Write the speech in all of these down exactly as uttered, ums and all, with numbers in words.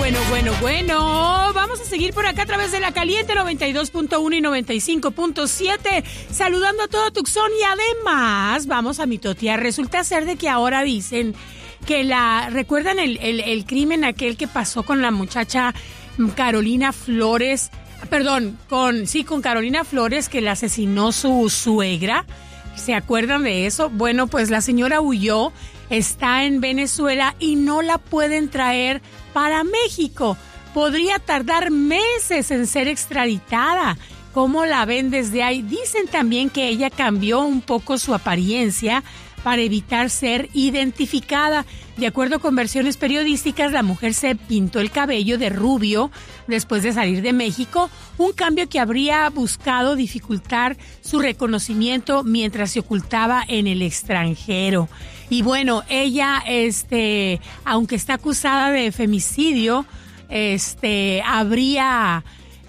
Bueno, bueno, bueno, vamos a seguir por acá a través de La Caliente noventa y dos punto uno y noventa y cinco punto siete, saludando a todo Tucson y además vamos a mitotear. Resulta ser de que ahora dicen que la, ¿recuerdan el, el, el crimen aquel que pasó con la muchacha Carolina Flores? Perdón, con, sí, con Carolina Flores, que la asesinó su suegra. ¿Se acuerdan de eso? Bueno, pues la señora huyó, está en Venezuela y no la pueden traer para México. Podría tardar meses en ser extraditada. ¿Cómo la ven desde ahí? Dicen también que ella cambió un poco su apariencia para evitar ser identificada. De acuerdo con versiones periodísticas, la mujer se pintó el cabello de rubio después de salir de México, un cambio que habría buscado dificultar su reconocimiento mientras se ocultaba en el extranjero. Y bueno, ella, este, aunque está acusada de femicidio, este, habría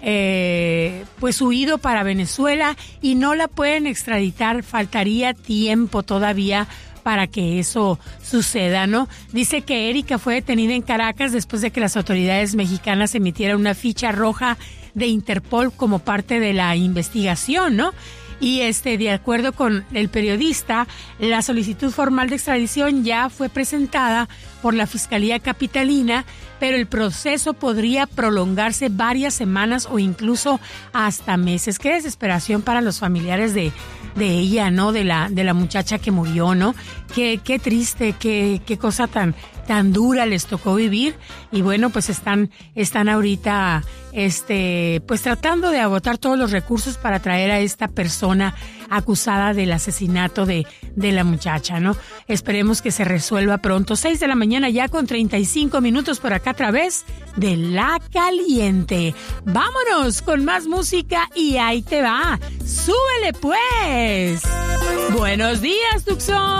Eh, pues huido para Venezuela y no la pueden extraditar. Faltaría tiempo todavía para que eso suceda, ¿no? Dice que Erika fue detenida en Caracas después de que las autoridades mexicanas emitieran una ficha roja de Interpol como parte de la investigación, ¿no? Y este, de acuerdo con el periodista, la solicitud formal de extradición ya fue presentada por la Fiscalía Capitalina, pero el proceso podría prolongarse varias semanas o incluso hasta meses. Qué desesperación para los familiares de, de ella, ¿no? De la, de la muchacha que murió, ¿no? Qué, qué triste, qué, qué cosa tan, tan dura les tocó vivir. Y bueno, pues están, están ahorita, este, pues tratando de agotar todos los recursos para traer a esta persona acusada del asesinato de, de la muchacha, ¿no? Esperemos que se resuelva pronto. Seis de la mañana ya con treinta y cinco minutos por acá a través de La Caliente. Vámonos con más música y ahí te va. ¡Súbele pues! Buenos días, Tucson.